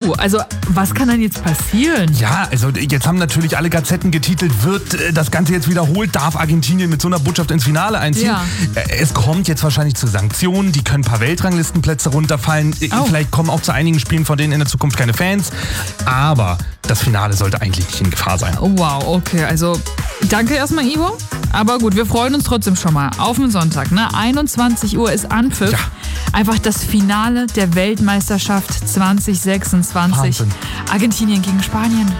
Also was kann denn jetzt passieren? Ja, also jetzt haben natürlich alle Gazetten getitelt, wird das Ganze jetzt wiederholt, darf Argentinien mit so einer Botschaft ins Finale einziehen? Ja. Es kommt jetzt wahrscheinlich zu Sanktionen, die können ein paar Weltranglistenplätze runterfallen, vielleicht kommen auch zu einigen Spielen von denen in der Zukunft keine Fans, aber das Finale sollte eigentlich nicht in Gefahr sein. Oh, wow, okay, also danke erstmal, Ivo. Aber gut, wir freuen uns trotzdem schon mal auf den Sonntag. Ne? 21 Uhr ist Anpfiff. Ja. Einfach das Finale der Weltmeisterschaft 2026. Wahnsinn. Argentinien gegen Spanien.